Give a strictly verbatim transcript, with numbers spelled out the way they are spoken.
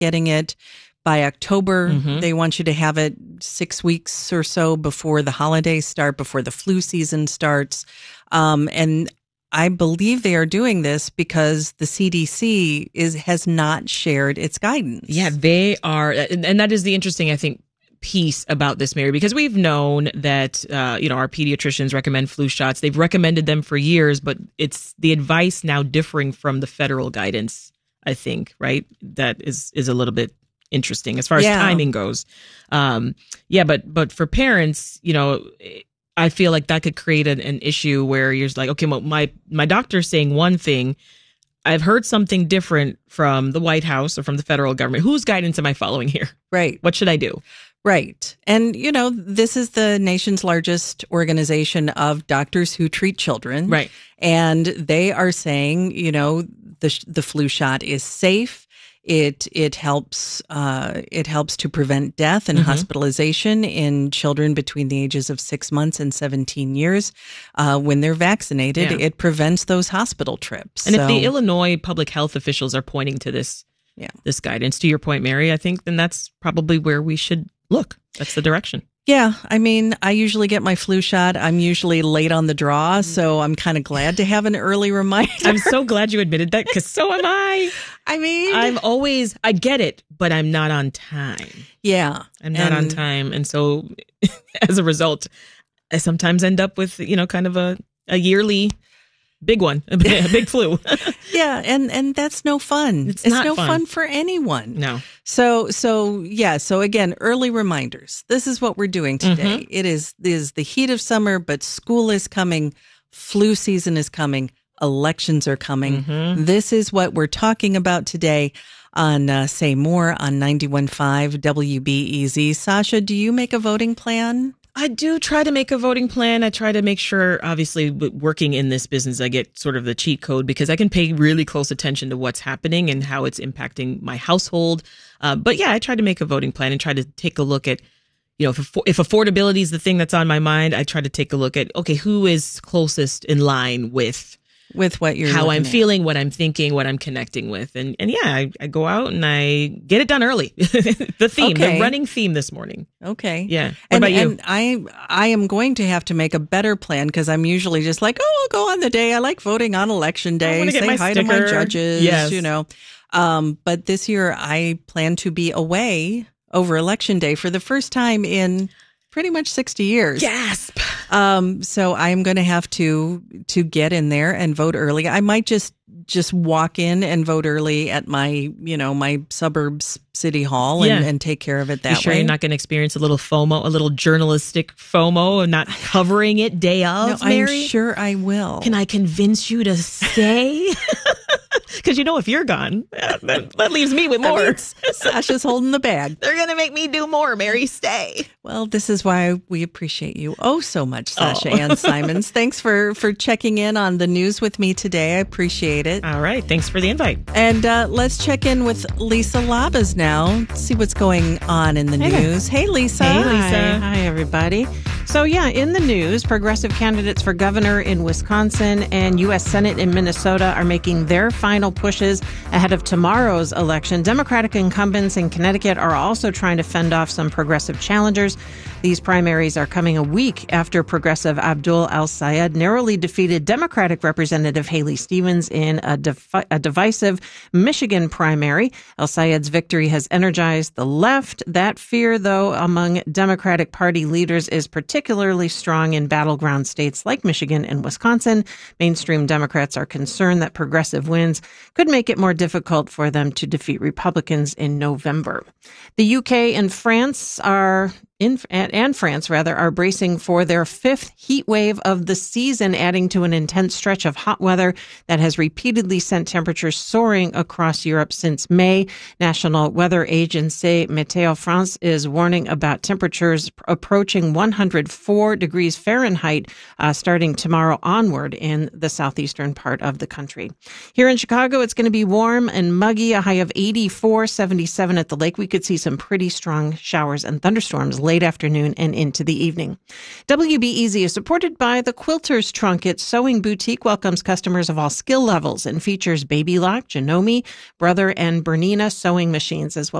getting it by October. Mm-hmm. They want you to have it six weeks or so before the holidays start, before the flu season starts. Um, and I believe they are doing this because the C D C is has not shared its guidance. Yeah, they are. And that is the interesting, I think, piece about this, Mary, because we've known that, uh, you know, our pediatricians recommend flu shots. They've recommended them for years, but it's the advice now differing from the federal guidance, I think, right? That is, is a little bit interesting as far as Yeah. timing goes. Um, yeah, but, but for parents, you know, I feel like that could create an, an issue where you're just like, okay, well, my, my doctor's saying one thing. I've heard something different from the White House or from the federal government. Whose guidance am I following here? Right. What should I do? Right. And, you know, this is the nation's largest organization of doctors who treat children. Right. And they are saying, you know, the the flu shot is safe. It it helps uh, it helps to prevent death and Mm-hmm. hospitalization in children between the ages of six months and seventeen years. Uh, when they're vaccinated, Yeah. it prevents those hospital trips. And So- if the Illinois public health officials are pointing to this, Yeah. this guidance, to your point, Mary, I think then that's probably where we should look. That's the direction. Yeah, I mean, I usually get my flu shot. I'm usually late on the draw, so I'm kind of glad to have an early reminder. I'm so glad you admitted that, because so am I. I mean, I'm always, I get it, but I'm not on time. yeah, I'm not on And- time. And so as a result, I sometimes end up with, you know, kind of a, a yearly big one, a big flu. Yeah, and and that's no fun. It's not no fun. fun for anyone. No. So so yeah, so again, early reminders. This is what we're doing today. Mm-hmm. It is it is the heat of summer, but school is coming, flu season is coming, elections are coming. Mm-hmm. This is what we're talking about today on uh, Say More on ninety-one point five W B E Z. Sasha, do you make a voting plan? I do try to make a voting plan. I try to make sure, obviously, w- working in this business, I get sort of the cheat code because I can pay really close attention to what's happening and how it's impacting my household. Uh, but yeah, I try to make a voting plan and try to take a look at, you know, if, if affordability is the thing that's on my mind, I try to take a look at, okay, who is closest in line with With what you're how looking I'm at. feeling, what I'm thinking, what I'm connecting with. And and yeah, I, I go out and I get it done early. The theme, Okay. the running theme this morning. Okay. Yeah. What and, about you? and I I am going to have to make a better plan because I'm usually just like, oh, I'll go on the day. I like voting on election day. wanna get Say my hi to my sticker. judges. Yes. You know. Um, but this year I plan to be away over election day for the first time in pretty much sixty years. Gasp. Um, so I'm going to have to to get in there and vote early. I might just just walk in and vote early at my, you know, my suburbs city hall and, Yeah. and take care of it that You sure way. you're not going to experience a little FOMO, a little journalistic FOMO of not covering it day No, of, Mary? I'm sure I will. Can I convince you to stay? Because, you know, if you're gone, yeah, that, that leaves me with That more. means Sasha's holding the bag. They're going to make me do more, Mary. Stay. Well, this is why we appreciate you oh so much, Sasha Oh. Ann Simons. Thanks for, for checking in on the news with me today. I appreciate it. All right. Thanks for the invite. And uh, let's check in with Lisa Labas now, see what's going on in the Hey there. news. Hey, Lisa. Hey, Lisa. Hi, hi, everybody. So, yeah, in the news, progressive candidates for governor in Wisconsin and U S Senate in Minnesota are making their final pushes ahead of tomorrow's election. Democratic incumbents in Connecticut are also trying to fend off some progressive challengers. These primaries are coming a week after progressive Abdul El-Sayed narrowly defeated Democratic Representative Haley Stevens in a, defi- a divisive Michigan primary. El-Sayed's victory has energized the left. That fear, though, among Democratic Party leaders is particularly strong in battleground states like Michigan and Wisconsin. Mainstream Democrats are concerned that progressive wins could make it more difficult for them to defeat Republicans in November. The U K and France are in and France rather are bracing for their fifth heat wave of the season, adding to an intense stretch of hot weather that has repeatedly sent temperatures soaring across Europe since May. National Weather Agency Météo France is warning about temperatures approaching one hundred four degrees Fahrenheit uh, starting tomorrow onward in the southeastern part of the country. Here in Chicago, it's going to be warm and muggy, a high of eighty-four, seventy-seven at the lake. We could see some pretty strong showers and thunderstorms later late afternoon and into the evening. W B E Z is supported by the Quilter's Trunk. Its sewing boutique welcomes customers of all skill levels and features Baby Lock, Janome, Brother, and Bernina sewing machines, as well